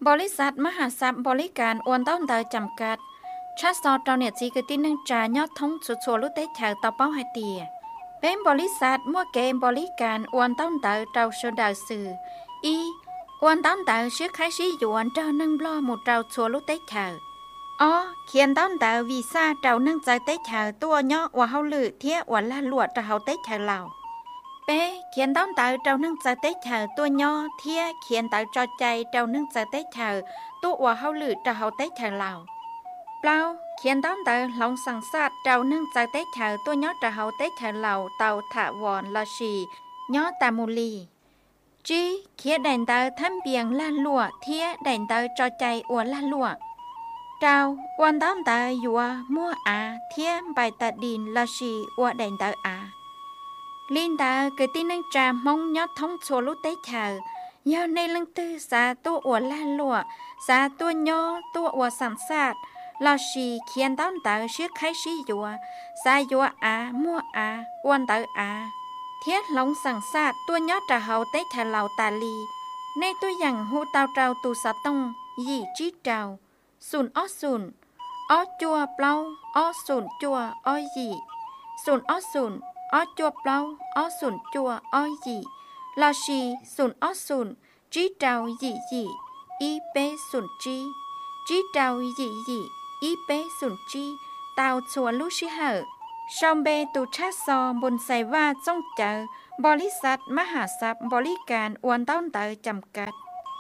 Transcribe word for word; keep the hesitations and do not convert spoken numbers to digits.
บริษัทมหาทรัพย์บริการอวนต้นเตยจำกัดชาซอเจ้าเนี่ยจีกตินังจ่ายอดทงสุดชัวลุเตแถวต่อเป้าให้เตียเป็นบริษัทมั่วเกมบริการอวนต้นเตยเจ้าชดาสื่ออีอวนต้นเตยชื่อใครชื่อหยวนเจ้านั่งบล้อหมู่เจ้าชัวลุเตแถวอ๋อเขียนต้นเตยวีซ่าเจ้านั่งใจเตแถวตัวย่อว่าเฮาลือเทียว่าละลวดเจ้าเฮาเตแถวเราเป้เขียนต้นเตยเจ้านั่งใจเตแถวตัวย่อเทียเขียนเตยจอใจเจ้านั่งใจเตแถวตัวว่าเฮาลือเจ้าเฮาเตแถวเราเปล่าเขียนต้นเตยลองสั่งซาดเจ้านั่งใจเตแถวตัวย่อเจ้าเฮาเตแถวเราเตาถาวรลาชีย่อตามูลีจีเขียนแดนเตยทำเบียงล้านลัวเทียแดนเตยจอใจอวนล้านลัวเจ้าวันต้นเตยยัวมั่วอาเทียใบตัดดินลาชีอวดแดนเตยอาลินดาเกิดที่นั่งจามองยอดท้องโชลุเตเธอยาวในลังตื้อสาตัวอวดล้านลัวสาตัวย่อตัวอวดสังสาดลาชีเขียนต้นเตยชื่อใครชื่อยัวสายัวอามั่วอาอวนเตยอาเทียหลงสังสาดตัวยอดจะเฮาเตเธอเหล่าตาลีในตัวอย่างหูเตาเจ้าตูสะตงยี่จีเจ้าศูนย์อ้อศูนย์อ้อจัวเปล่าอ้อศูนย์จัวอ้อยี่ศูนย์อ้อศูนย์อ้อจัวเปล่าอ้อศูนย์จัวอ้อยี่ลาชีศูนย์อ้อศูนย์จีเจ้ายี่ยี่อีเป้ศูนย์จีจีเจ้ายี่ยี่อีเป้ศูนย์จีเตาชัวลูชิเหอชอมเบตูชาซอบนไซว่าจ้องเจอบริษัทมหาทรัพย์บริการอวนต้นเตยจำกัด